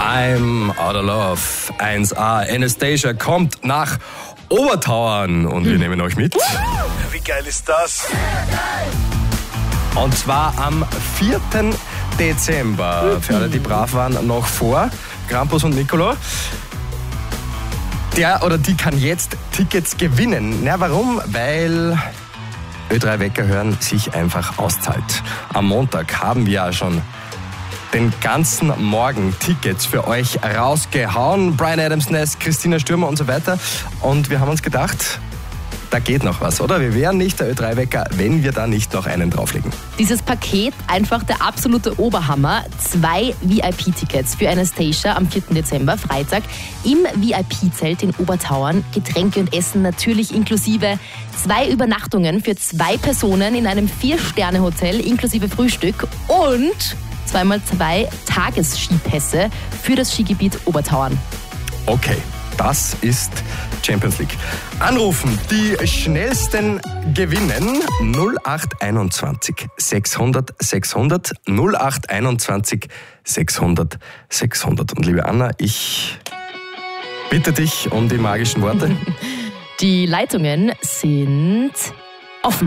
I'm out of love. 1A. Anastasia kommt nach Obertauern und wir nehmen euch mit. Wie geil ist das? Und zwar am 4. Dezember. Für alle, die brav waren, noch vor Krampus und Nicolo. Der oder die kann jetzt Tickets gewinnen. Na, warum? Weil Ö3 Wecker hören sich einfach auszahlt. Am Montag haben wir ja schon den ganzen Morgen Tickets für euch rausgehauen. Bryan Adams, Ness, Christina Stürmer und so weiter. Und wir haben uns gedacht, da geht noch was, oder? Wir wären nicht der Ö3 Wecker, wenn wir da nicht noch einen drauflegen. Dieses Paket, einfach der absolute Oberhammer. 2 VIP-Tickets für Anastasia am 4. Dezember, Freitag, im VIP-Zelt in Obertauern. Getränke und Essen natürlich inklusive. 2 Übernachtungen für 2 Personen in einem 4-Sterne-Hotel inklusive Frühstück und 2x2 Tagesskipässe für das Skigebiet Obertauern. Okay, das ist Champions League. Anrufen, die schnellsten gewinnen. 0821 600 600 0821 600 600. Und liebe Anna, ich bitte dich um die magischen Worte. Die Leitungen sind